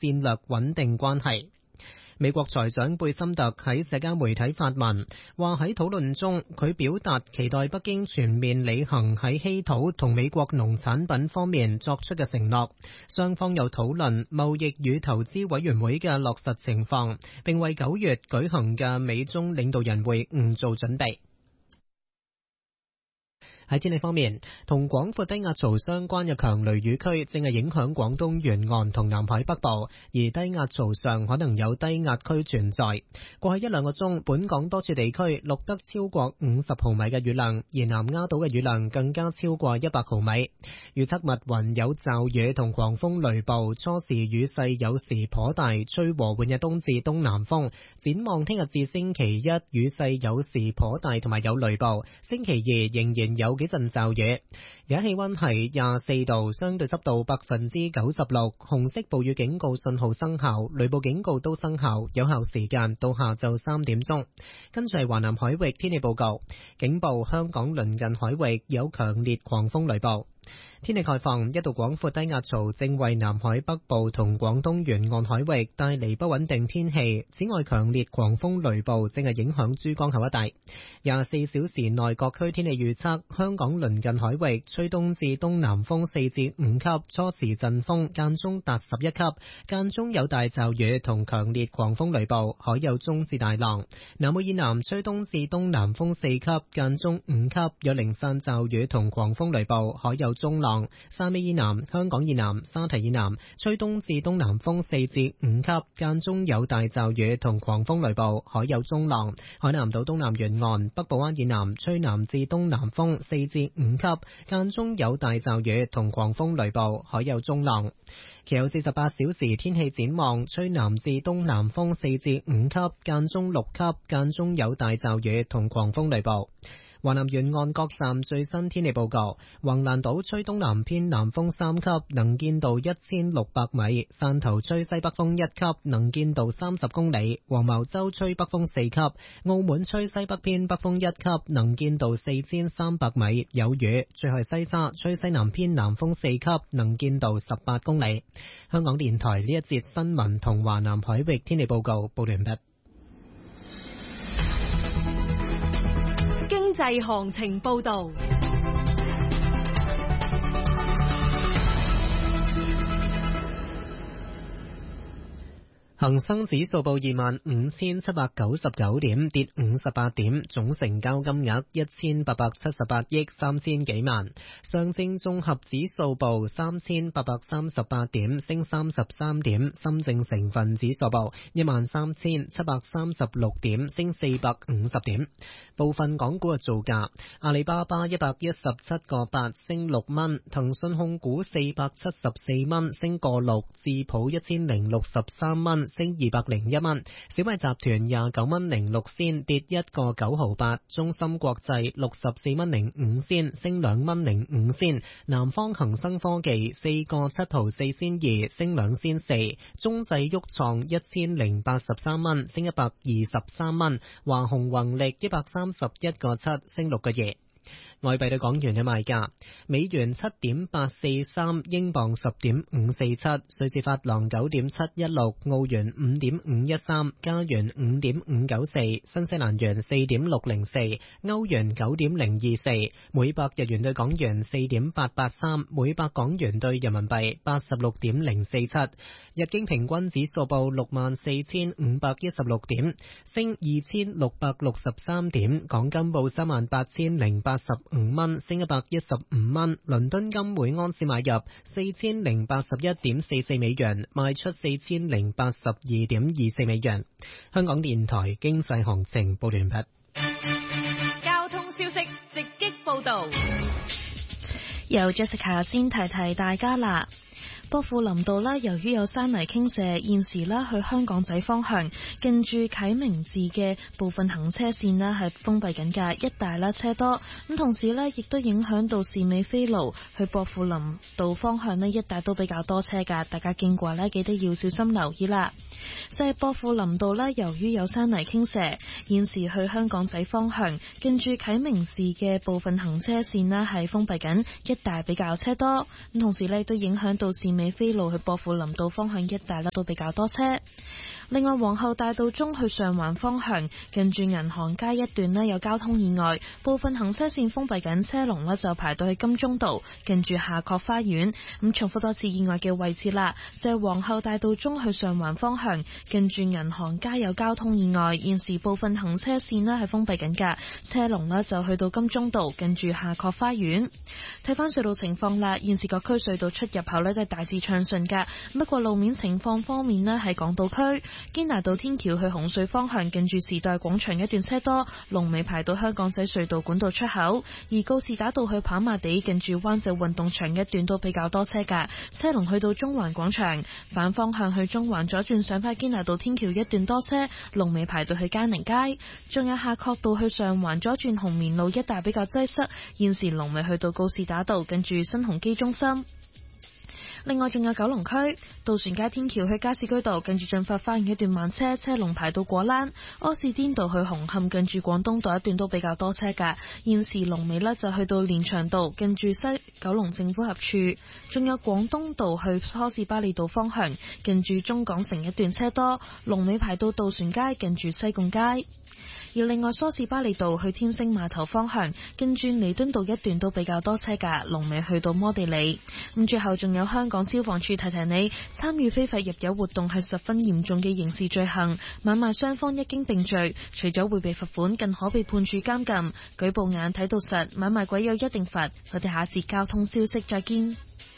戰略穩定關係。美國財長貝森特喺社交媒體發文，話喺討論中，佢表達期待北京全面履行喺稀土同美國農產品方面作出嘅承諾。雙方又討論貿易與投資委員會嘅落實情況，並為9月舉行嘅美中領導人會晤做準備。喺天氣方面，同廣闊低壓槽相關嘅強雷雨區正係影響廣東沿岸同南海北部，而低壓槽上可能有低壓區存在。過去1-2個鐘，本港多處地區錄得超過50毫米嘅雨量，而南丫島嘅雨量更加超過100毫米。預測密雲有驟雨同狂風雷暴，初時雨勢有時頗大，吹和緩嘅東至東南風。展望聽日至星期一，雨勢有時頗大同埋有雷暴，星期2仍然有幾陣驟雨。而家氣溫係24度，相對濕度96%，紅色暴雨警告信號生效，雷暴警告都生效，有效時間到下晝3點鐘。跟住係華南海域天氣報告，警報香港鄰近海域有強烈狂風雷暴。天氣概況，一道廣闊低壓槽正為南海北部同廣東沿岸海域帶嚟不穩定天氣。此外，強烈狂風雷暴正係影響珠江口一帶。24小時內各區天氣預測，香港鄰近海域吹東至東南風4至5級，初時陣風間中達11級，間中有大驟雨同強烈狂風雷暴，海有中至大浪。南澳以南吹東至東南風4級，間中5級，有零散驟雨同狂風雷暴，海有中浪。汕尾以南、香港以南、沙堤以南吹東至東南風4至5級，間中有大驟雨同狂風雷暴，海有中浪。海南島東南沿岸、北部灣以南吹南至東南風4至5級，間中有大驟雨同狂風雷暴，海有中浪。其後48小時天氣展望，吹南至東南風4至5級，間中6級，間中有大驟雨同狂風雷暴。華南沿岸各站最新天氣報告：橫瀾島吹東南偏南風3級，能見度1600米；汕頭吹西北風1級，能見度30公里；黃茅洲吹北風4級；澳門吹西北偏北風1級，能見度4300米，有雨；最後西沙吹西南偏南風4級，能見度18公里。香港電台呢一節新聞同華南海域天氣報告報完畢。 經濟行情報道。 恒生指數報25,799點，跌58點，總成交金額1878億3000幾萬。上證綜合指數報3838點，升33點。深證成分指數報13736點，升450點。部分港股嘅造價：阿里巴巴117個8，升6蚊；騰訊控股474蚊，升個6；智普1063蚊，升201蚊；小米集團29蚊06仙，跌1個9毫8；中芯國際64蚊05仙，升2蚊05仙；南方恒生科技4個7毫4仙2，升2仙4；中製旭創1083蚊，升123蚊；華虹宏力131個7，升6個2。外幣對港元嘅賣價：美元7.843，英鎊10.547，瑞士法郎9.716，澳元5.513，加元5.594，新西蘭元4.604，歐元9.024，每百日元對港元4.883，每百港元對人民幣86.047。日經平均指數報64,516點，升2663點。港金報38,085蚊，升115蚊。倫敦金每盎司買入4081.44美元，賣出4082.24美元。香港電台經濟行情報完畢。 交通消息直擊報道， 由 Jessica 先提提大家啦。薄扶林道啦，由於有山泥傾瀉，現時啦去香港仔方向近住啟明寺嘅部分行車線啦係封閉緊㗎，一帶啦車多。咁同時咧亦都影響到士美菲路去薄扶林道方向咧一帶都比較多車㗎，大家經過咧記得要小心留意啦。 就係薄扶林道啦，由於有山泥傾瀉，現時去香港仔方向近住啟明寺嘅部分行車線呢係封閉緊，一帶比較車多。咁同時呢都影響到士美菲路去薄扶林道方向一帶呢都比較多車。另外，皇后大道中去上環方向近住銀行街一段呢有交通意外，部分行車線封閉緊，車龍呢就排到去金鐘道近住夏慤花園。咁重複多次意外嘅位置啦，就係皇后大道中去上環方向近住銀行街有交通意外，現時部分行車線呢係封閉緊㗎，車龍呢就去到金鐘道近住夏慤花園。睇翻隧道情況啦，現時各區隧道出入口呢都係大致暢順㗎，不過路面情況方面呢，喺港島區堅拿道天橋去紅隧方向近住時代廣場一段車多，龍尾排到香港仔隧道管道出口；而告士打道去跑馬地近住灣仔運動場一段都比較多車㗎，車龍去到中環廣場。反方向去中環左轉上返堅拿道天橋一段多車，龍尾排到去嘉寧街。仲有夏慤道去上環左轉紅棉路一帶比較擠塞，現時龍尾去到告士打道近住新鴻基中心。另外仲有九龍區渡船街天橋去加士居道近住駿發花園一段慢車，車龍排到果欄；柯士甸道去紅磡近住廣東道一段都比較多車㗎，現時龍尾呢就去到連翔道近住西九龍政府合署。仲有廣東道去梳士巴利道方向近住中港城一段車多，龍尾排到渡船街近住西貢街。而另外梳士巴利道去天星碼頭方向跟住彌敦道一段都比較多車㗎，龍尾去到摩地里。咁最後仲有香港消防處提提你，參與非法入油活動係十分嚴重嘅刑事罪行，買賣雙方一經定罪，除咗會被罰款，更可被判處監禁。舉報眼睇到實，買賣鬼有一定罰。我哋下節交通消息再見。